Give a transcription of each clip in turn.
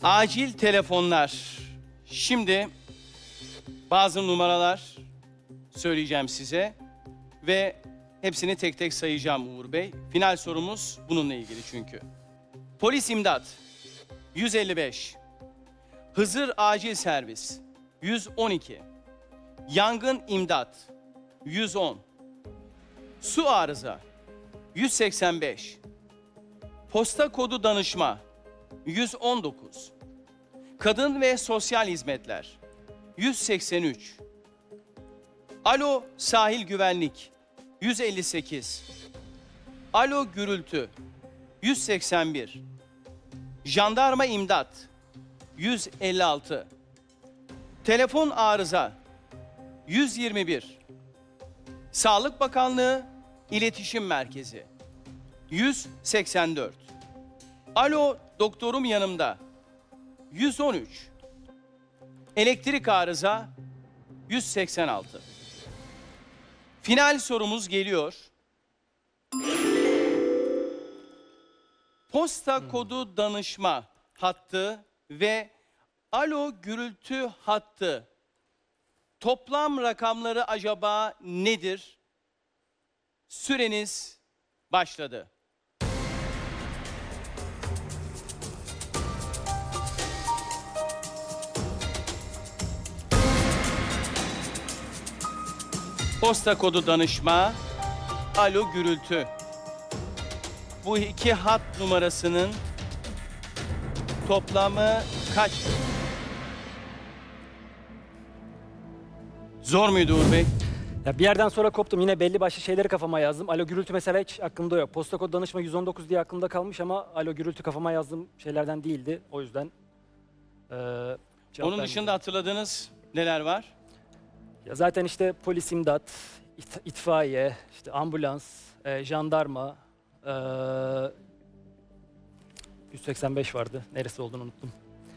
Acil telefonlar. Şimdi bazı numaralar söyleyeceğim size ve hepsini tek tek sayacağım Uğur Bey. Final sorumuz bununla ilgili çünkü. Polis imdat 155. Hızır acil servis 112. Yangın imdat 110. Su arıza 185. Posta kodu danışma 119. Kadın ve sosyal hizmetler 183. Alo sahil güvenlik 158. Alo gürültü 181. Jandarma imdat 156. Telefon arıza 121. Sağlık Bakanlığı İletişim Merkezi 184. Alo doktorum yanımda 113. Elektrik arıza 186. Final sorumuz geliyor. Posta kodu danışma hattı ve alo gürültü hattı toplam rakamları acaba nedir? Süreniz başladı. Posta kodu danışma, alo gürültü. Bu iki hat numarasının toplamı kaç? Zor muydu Uğur Bey? Ya bir yerden sonra koptum. Yine belli başlı şeyleri kafama yazdım. Alo gürültü mesela hiç aklımda yok. Posta kod danışma 119 diye aklımda kalmış ama alo gürültü kafama yazdığım şeylerden değildi. O yüzden cevap Onun dışında hatırladığınız neler var? Ya zaten işte polis imdat, itfaiye, işte ambulans, jandarma, 185 vardı. Neresi olduğunu unuttum.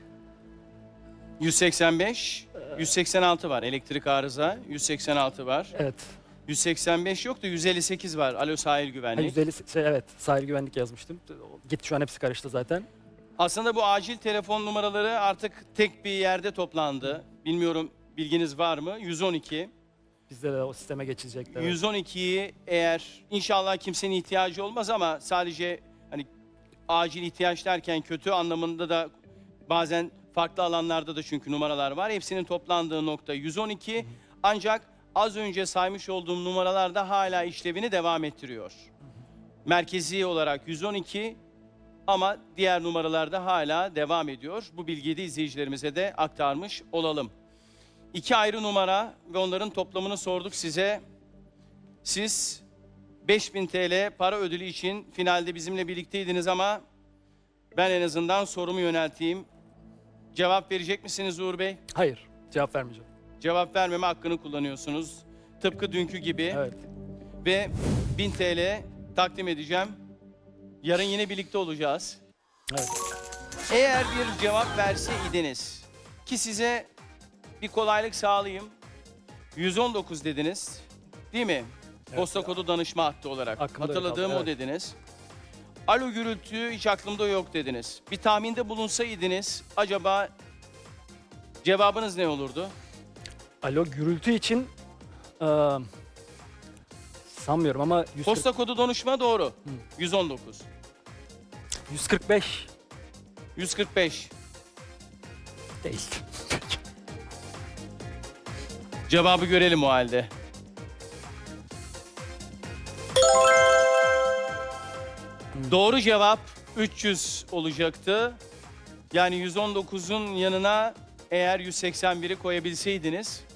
185, 186 var. Elektrik arıza, 186 var. Evet. 185 yok da 158 var. Alo sahil Ha, güvenlik. 150 evet, sahil güvenlik yazmıştım. Gitti şu an hepsi karıştı zaten. Aslında bu acil telefon numaraları artık tek bir yerde toplandı. Bilmiyorum bilginiz var mı? 112. Bizde de o sisteme geçilecekti. Evet. 112'yi eğer inşallah kimsenin ihtiyacı olmaz ama sadece hani acil ihtiyaç derken kötü anlamında da bazen farklı alanlarda da çünkü numaralar var. Hepsinin toplandığı nokta 112. Ancak az önce saymış olduğum numaralar da hala işlevini devam ettiriyor. Merkezi olarak 112 ama diğer numaralarda hala devam ediyor. Bu bilgiyi de izleyicilerimize de aktarmış olalım. İki ayrı numara ve onların toplamını sorduk size. Siz 5000 TL para ödülü için finalde bizimle birlikteydiniz ama ben en azından sorumu yönelteyim. Cevap verecek misiniz Uğur Bey? Hayır, cevap vermeyeceğim. Cevap vermeme hakkını kullanıyorsunuz. Tıpkı dünkü gibi. Evet. Ve 1000 TL takdim edeceğim. Yarın yine birlikte olacağız. Evet. Eğer bir cevap verse idiniz ki size bir kolaylık sağlayayım. 119 dediniz. Değil mi? Evet. Posta kodu danışma hattı olarak. Aklımda Hatırladığım kaldı, o dediniz. Alo gürültü hiç aklımda yok dediniz. Bir tahminde bulunsaydınız acaba cevabınız ne olurdu? Alo gürültü için sanmıyorum ama 140, Posta kodu danışma doğru. 119. 145 145. değil. Cevabı görelim o halde. Doğru cevap 300 olacaktı. Yani 119'un yanına eğer 181'i koyabilseydiniz